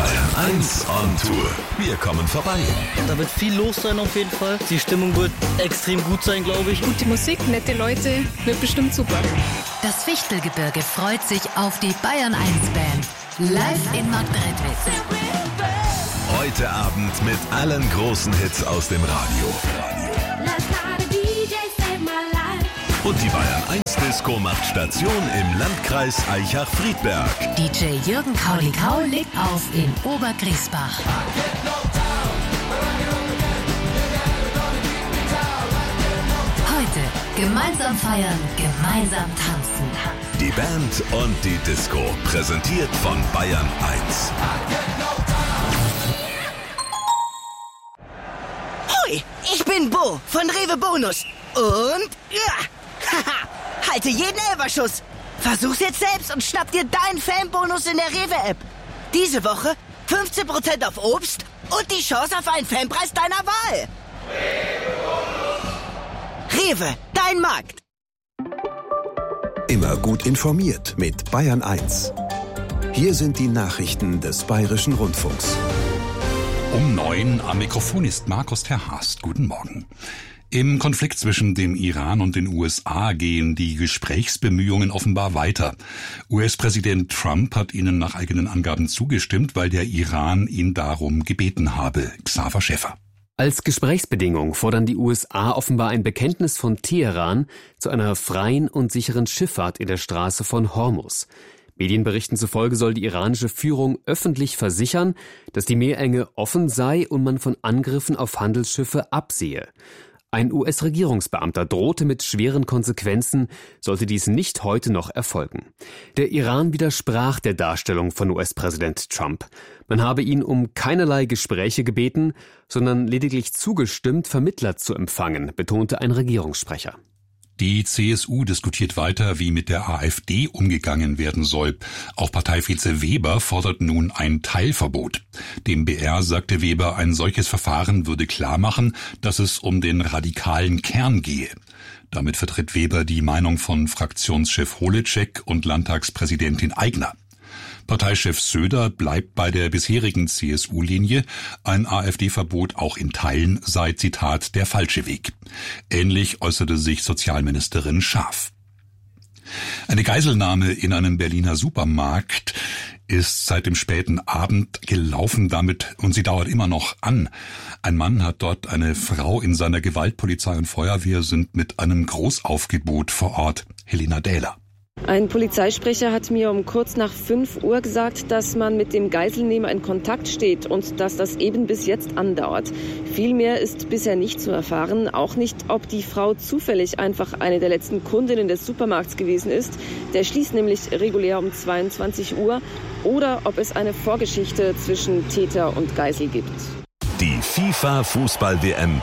Bayern 1 on Tour. Wir kommen vorbei. Da wird viel los sein auf jeden Fall. Die Stimmung wird extrem gut sein, glaube ich. Gute Musik, nette Leute, wird bestimmt super. Das Fichtelgebirge freut sich auf die Bayern 1 Band. Live in Marktredwitz. Heute Abend mit allen großen Hits aus dem Radio. Und die Bayern 1 Disco macht Station im Landkreis Aichach-Friedberg. DJ Jürgen Kaulikau legt auf in Obergriesbach. Heute gemeinsam feiern, gemeinsam tanzen. Die Band und die Disco, präsentiert von Bayern 1. Hoi, ich bin Bo von Rewe Bonus. Und halte jeden Elferschuss. Versuch's jetzt selbst und schnapp dir deinen Fanbonus in der Rewe-App. Diese Woche 15% auf Obst und die Chance auf einen Fanpreis deiner Wahl. Rewe, dein Markt. Immer gut informiert mit Bayern 1. Hier sind die Nachrichten des Bayerischen Rundfunks. Um 9 am Mikrofon ist Markus Terhast. Guten Morgen. Im Konflikt zwischen dem Iran und den USA gehen die Gesprächsbemühungen offenbar weiter. US-Präsident Trump hat ihnen nach eigenen Angaben zugestimmt, weil der Iran ihn darum gebeten habe. Xaver Schäffer. Als Gesprächsbedingung fordern die USA offenbar ein Bekenntnis von Teheran zu einer freien und sicheren Schifffahrt in der Straße von Hormuz. Medienberichten zufolge soll die iranische Führung öffentlich versichern, dass die Meerenge offen sei und man von Angriffen auf Handelsschiffe absehe. Ein US-Regierungsbeamter drohte mit schweren Konsequenzen, sollte dies nicht heute noch erfolgen. Der Iran widersprach der Darstellung von US-Präsident Trump. Man habe ihn um keinerlei Gespräche gebeten, sondern lediglich zugestimmt, Vermittler zu empfangen, betonte ein Regierungssprecher. Die CSU diskutiert weiter, wie mit der AfD umgegangen werden soll. Auch Parteivize Weber fordert nun ein Teilverbot. Dem BR sagte Weber, ein solches Verfahren würde klarmachen, dass es um den radikalen Kern gehe. Damit vertritt Weber die Meinung von Fraktionschef Holecek und Landtagspräsidentin Aigner. Parteichef Söder bleibt bei der bisherigen CSU-Linie. Ein AfD-Verbot auch in Teilen sei, Zitat, der falsche Weg. Ähnlich äußerte sich Sozialministerin Schaaf. Eine Geiselnahme in einem Berliner Supermarkt ist seit dem späten Abend gelaufen und sie dauert immer noch an. Ein Mann hat dort eine Frau in seiner Gewalt. Polizei und Feuerwehr sind mit einem Großaufgebot vor Ort. Helena Dähler. Ein Polizeisprecher hat mir um kurz nach 5 Uhr gesagt, dass man mit dem Geiselnehmer in Kontakt steht und dass das eben bis jetzt andauert. Viel mehr ist bisher nicht zu erfahren, auch nicht, ob die Frau zufällig einfach eine der letzten Kundinnen des Supermarkts gewesen ist. Der schließt nämlich regulär um 22 Uhr, oder ob es eine Vorgeschichte zwischen Täter und Geisel gibt. Die FIFA-Fußball-WM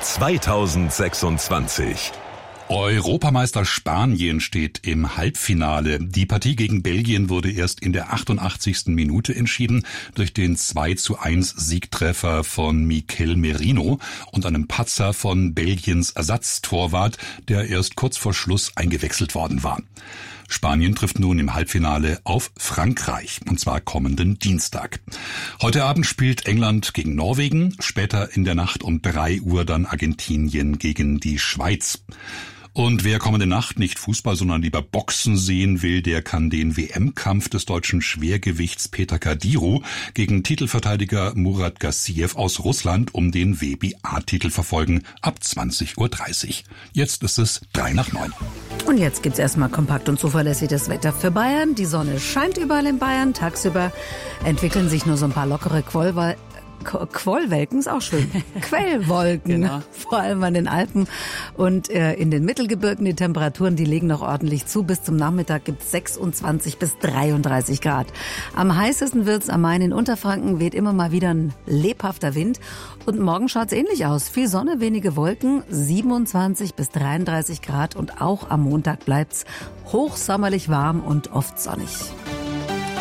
2026. Europameister Spanien steht im Halbfinale. Die Partie gegen Belgien wurde erst in der 88. Minute entschieden durch den 2:1 Siegtreffer von Mikel Merino und einem Patzer von Belgiens Ersatztorwart, der erst kurz vor Schluss eingewechselt worden war. Spanien trifft nun im Halbfinale auf Frankreich, und zwar kommenden Dienstag. Heute Abend spielt England gegen Norwegen, später in der Nacht um 3 Uhr dann Argentinien gegen die Schweiz. Und wer kommende Nacht nicht Fußball, sondern lieber Boxen sehen will, der kann den WM-Kampf des deutschen Schwergewichts Peter Kadiru gegen Titelverteidiger Murat Gassiev aus Russland um den WBA-Titel verfolgen ab 20:30 Uhr. Jetzt ist es 8:03. Und jetzt gibt's erstmal kompakt und zuverlässig das Wetter für Bayern. Die Sonne scheint überall in Bayern. Tagsüber entwickeln sich nur so ein paar lockere Quollwolken ist auch schön. Quellwolken, genau. Vor allem an den Alpen und in den Mittelgebirgen. Die Temperaturen, die legen noch ordentlich zu. Bis zum Nachmittag gibt's 26 bis 33 Grad. Am heißesten wird's am Main in Unterfranken, weht immer mal wieder ein lebhafter Wind. Und morgen schaut's ähnlich aus. Viel Sonne, wenige Wolken, 27 bis 33 Grad. Und auch am Montag bleibt's hochsommerlich warm und oft sonnig.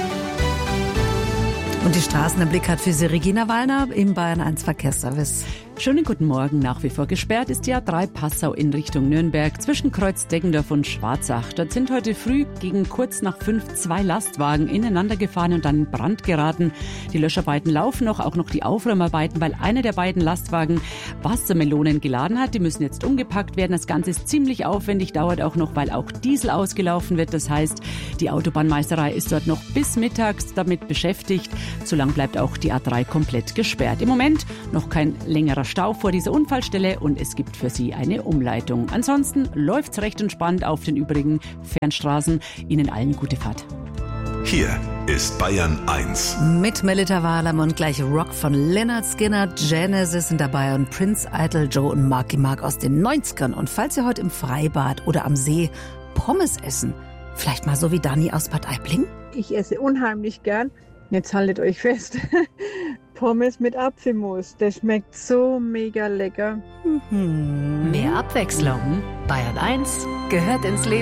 Und die Straßen im Blick hat für Sie Regina Wallner im Bayern 1 Verkehrsservice. Schönen guten Morgen. Nach wie vor gesperrt ist die A3 Passau in Richtung Nürnberg zwischen Kreuz Deggendorf und Schwarzach. Dort sind heute früh gegen kurz nach 5 2 Lastwagen ineinander gefahren und dann in Brand geraten. Die Löscharbeiten laufen noch, auch noch die Aufräumarbeiten, weil einer der beiden Lastwagen Wassermelonen geladen hat. Die müssen jetzt umgepackt werden. Das Ganze ist ziemlich aufwendig, dauert auch noch, weil auch Diesel ausgelaufen wird. Das heißt, die Autobahnmeisterei ist dort noch bis mittags damit beschäftigt. So lang bleibt auch die A3 komplett gesperrt. Im Moment noch kein längerer Stau vor dieser Unfallstelle und es gibt für Sie eine Umleitung. Ansonsten läuft's recht entspannt auf den übrigen Fernstraßen. Ihnen allen gute Fahrt. Hier ist Bayern 1. Mit Melita Walam und gleich Rock von Lynyrd Skynyrd, Genesis sind dabei und Prince, Idol, Joe und Marky Mark aus den 90ern. Und falls Sie heute im Freibad oder am See Pommes essen, vielleicht mal so wie Dani aus Bad Aibling? Ich esse unheimlich gern. Jetzt haltet euch fest. Pommes mit Apfelmus. Das schmeckt so mega lecker. Mehr Abwechslung. Bayern 1 gehört ins Leben.